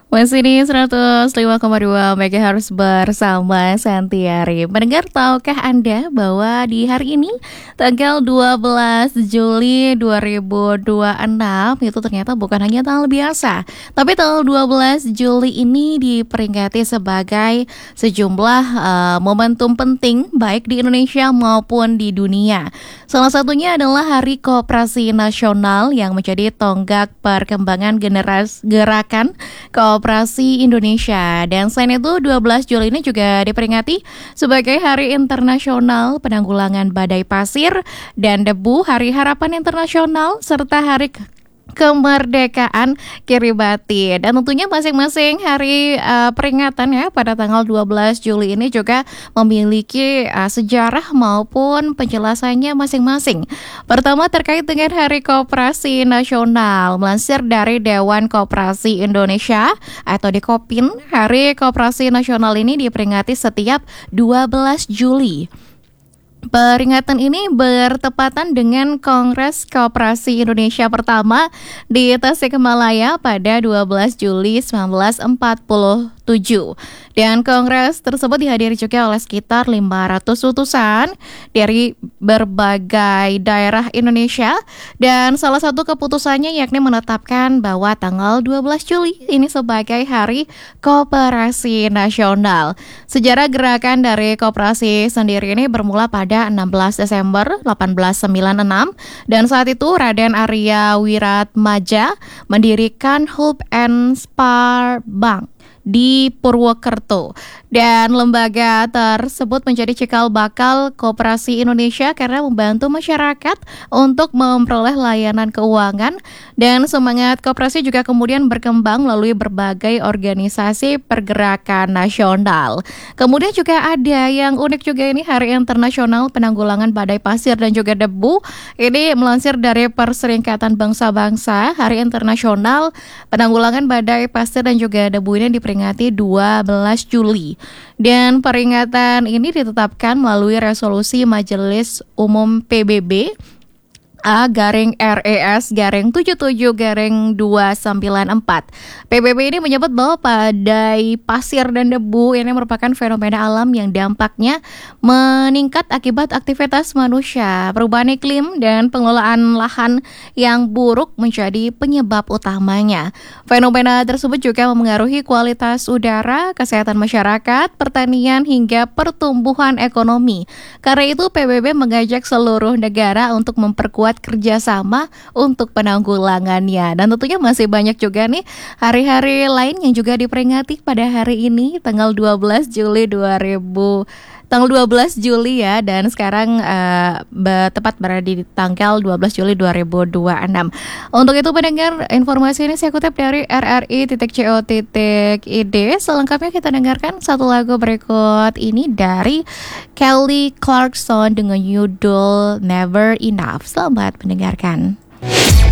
Masih di 105,2 MHz bersama Santiari. Pendengar, tahukah Anda bahwa di hari ini tanggal 12 Juli 2026 itu ternyata bukan hanya tanggal biasa, tapi tanggal 12 Juli ini diperingati sebagai sejumlah momentum penting baik di Indonesia maupun di dunia. Salah satunya adalah Hari Koperasi Nasional yang menjadi tonggak perkembangan gerakan Koperasi Indonesia. Dan selain itu 12 Juli ini juga diperingati sebagai Hari Internasional Penanggulangan Badai Pasir dan Debu, Hari Harapan Internasional, serta Hari Kemerdekaan Kiribati. Dan tentunya masing-masing hari peringatan ya pada tanggal 12 Juli ini juga memiliki sejarah maupun penjelasannya masing-masing. Pertama, terkait dengan Hari Koperasi Nasional, melansir dari Dewan Koperasi Indonesia atau Dekopin, Hari Koperasi Nasional ini diperingati setiap 12 Juli. Peringatan ini bertepatan dengan Kongres Koperasi Indonesia pertama di Tasikmalaya pada 12 Juli 1947. Dan kongres tersebut dihadiri juga oleh sekitar 500 utusan dari berbagai daerah Indonesia, dan salah satu keputusannya yakni menetapkan bahwa tanggal 12 Juli ini sebagai Hari Koperasi Nasional. Sejarah gerakan dari koperasi sendiri ini bermula pada 16 Desember 1896, dan saat itu Raden Arya Wiratmaja mendirikan Hope and Spar Bank di Purwokerto, dan lembaga tersebut menjadi cikal bakal Koperasi Indonesia karena membantu masyarakat untuk memperoleh layanan keuangan. Dan semangat koperasi juga kemudian berkembang melalui berbagai organisasi pergerakan nasional. Kemudian juga ada yang unik juga, ini Hari Internasional Penanggulangan Badai Pasir dan juga Debu. Ini melansir dari Perserikatan Bangsa-Bangsa, Hari Internasional Penanggulangan Badai Pasir dan juga Debu ini diperingati 12 Juli. Dan peringatan ini ditetapkan melalui resolusi Majelis Umum PBB A-RES-77-294. PBB ini menyebut bahwa badai pasir dan debu ini merupakan fenomena alam yang dampaknya meningkat akibat aktivitas manusia, perubahan iklim, dan pengelolaan lahan yang buruk menjadi penyebab utamanya. Fenomena tersebut juga memengaruhi kualitas udara, kesehatan masyarakat, pertanian, hingga pertumbuhan ekonomi. Karena itu PBB mengajak seluruh negara untuk memperkuat kerjasama untuk penanggulangannya. Dan tentunya masih banyak juga nih hari-hari lain yang juga diperingati pada hari ini tanggal 12 Juli ya, dan sekarang tepat berada di tanggal 12 Juli 2026. Untuk itu pendengar, informasi ini saya kutip dari rri.co.id. Selengkapnya kita dengarkan satu lagu berikut ini dari Kelly Clarkson dengan judul Never Enough. Selamat mendengarkan.